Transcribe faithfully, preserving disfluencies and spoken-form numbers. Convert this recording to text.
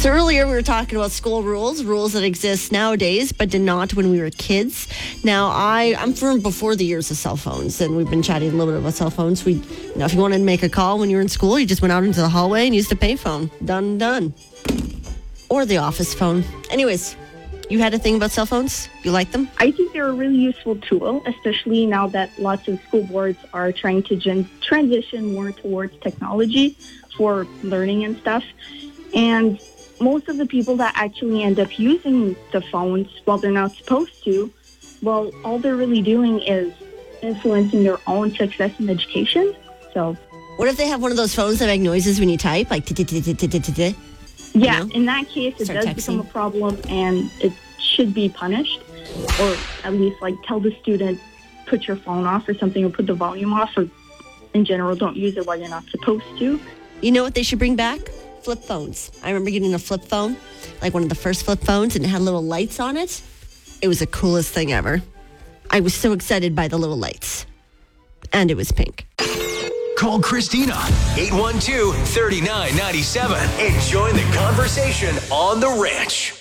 So earlier we were talking about school rules, rules that exist nowadays, but did not when we were kids. Now, I, I'm from before the years of cell phones, and we've been chatting a little bit about cell phones. We, you know, if you wanted to make a call when you were in school, you just went out into the hallway and used a payphone. Done, done. Or the office phone. Anyways, you had a thing about cell phones? You like them? I think they're a really useful tool, especially now that lots of school boards are trying to gen- transition more towards technology for learning and stuff. And most of the people that actually end up using the phones while they're not supposed to, well, all they're really doing is influencing their own success in education. So, what if they have one of those phones that make noises when you type, like t-t-t-t-t-t-t? Yeah, in that case, it Start does texting. become a problem, and it should be punished, or at least like tell the student, put your phone off or something, or put the volume off, or in general, don't use it while you're not supposed to. You know what they should bring back? Flip phones. I remember getting a flip phone, like one of the first flip phones, and it had little lights on it. It was the coolest thing ever. I was so excited by the little lights. And it was pink. Call Christina, eight one two, three nine nine seven, and join the conversation on The Ranch.